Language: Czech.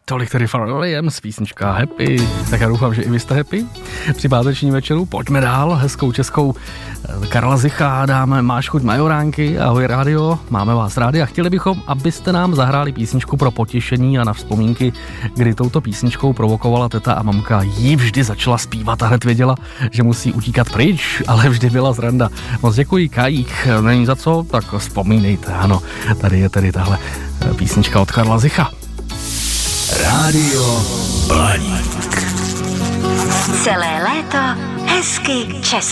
Tolik tedy Pharrell Williams, písnička Happy. Tak já doufám, že i vy jste happy. Při pátečním večeru pojďme dál. Hezkou českou Karla Zicha dáme Máš chuť majoránky. Ahoj rádio, máme vás rádi a chtěli bychom, abyste nám zahráli písničku pro potěšení a na vzpomínky, kdy touto písničkou provokovala teta a mamka. Jí vždy začala zpívat a hned věděla, že musí utíkat pryč, ale vždy byla zranda. Moc děkuji, Kajík, není za co, tak vzpomínejte, ano. Tady je tedy tahle písnička od Karla Zicha. Rádio Blaník. Celé léto hezky česky.